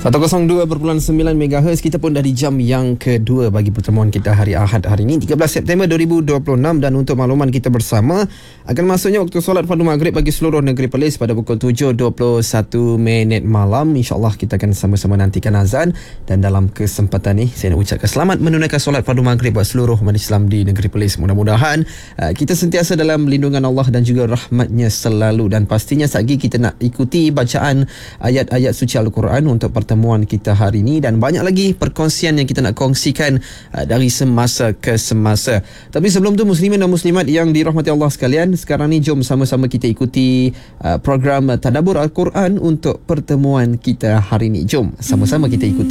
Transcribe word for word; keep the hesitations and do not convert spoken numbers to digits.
seratus dua perpuluhan sembilan megahertz. Kita pun dah di jam yang kedua bagi pertemuan kita hari Ahad hari ini tiga belas September dua ribu dua puluh enam. Dan untuk makluman kita bersama, akan masuknya waktu solat fardu maghrib bagi seluruh negeri Perlis pada pukul tujuh dua puluh satu minit malam. InsyaAllah kita akan sama-sama nantikan azan. Dan dalam kesempatan ini saya nak ucapkan selamat menunaikan solat fardu maghrib buat seluruh umat Islam di negeri Perlis. Mudah-mudahan uh, kita sentiasa dalam lindungan Allah dan juga rahmatnya selalu. Dan pastinya sagi kita nak ikuti bacaan ayat-ayat suci Al-Quran untuk pertemuan kita hari ini, dan banyak lagi perkongsian yang kita nak kongsikan uh, dari semasa ke semasa. Tapi sebelum tu, muslimin dan muslimat yang dirahmati Allah sekalian, sekarang ni jom sama-sama kita ikuti uh, program Tadabbur Al-Quran untuk pertemuan kita hari ini. Jom sama-sama kita ikuti.